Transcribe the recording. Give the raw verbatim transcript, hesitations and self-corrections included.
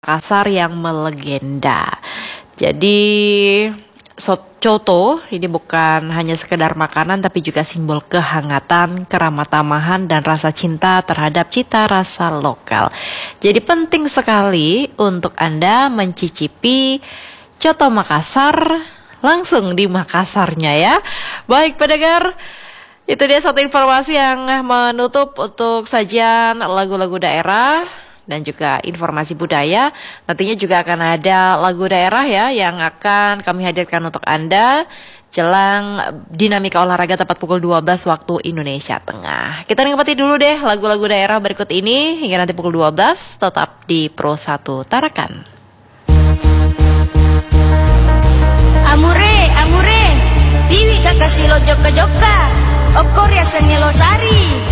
Makassar yang melegenda. Jadi soto ini bukan hanya sekedar makanan tapi juga simbol kehangatan, keramatamahan dan rasa cinta terhadap cita rasa lokal. Jadi penting sekali untuk Anda mencicipi coto Makassar langsung di Makassarnya ya. Baik pendengar, itu dia satu informasi yang menutup untuk sajian lagu-lagu daerah dan juga informasi budaya. Nantinya juga akan ada lagu daerah ya yang akan kami hadirkan untuk Anda jelang dinamika olahraga tepat pukul dua belas waktu Indonesia Tengah. Kita nikmati dulu deh lagu-lagu daerah berikut ini hingga nanti pukul dua belas tetap di Pro satu Tarakan. Amure, amure, Tiwi kakak silo joka joka, okor ya sengelo sari.